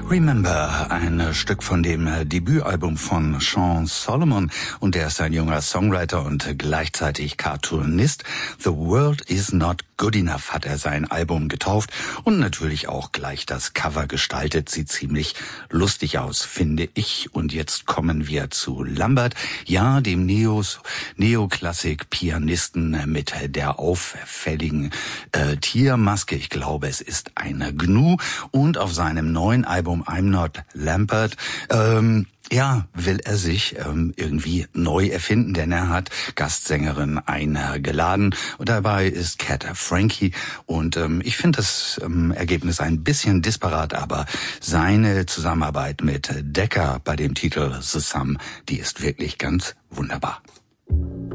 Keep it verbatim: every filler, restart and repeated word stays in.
Remember, ein Stück von dem Debütalbum von Sean Solomon, und der ist ein junger Songwriter und gleichzeitig Cartoonist. The World Is Not Good Enough hat er sein Album getauft und natürlich auch gleich das Cover gestaltet. Sieht ziemlich lustig aus, finde ich. Und jetzt kommen wir zu Lambert, ja, dem Neos, Neoklassik-Pianisten mit der auffälligen äh, Tiermaske. Ich glaube, es ist eine Gnu, und auf seinem neuen Album I'm Not Lambert, ähm, ja, will er sich ähm, irgendwie neu erfinden, denn er hat Gastsängerin eingeladen und dabei ist Cat Frankie, und ähm, ich finde das ähm, Ergebnis ein bisschen disparat, aber seine Zusammenarbeit mit Decca bei dem Titel The Sum, die ist wirklich ganz wunderbar.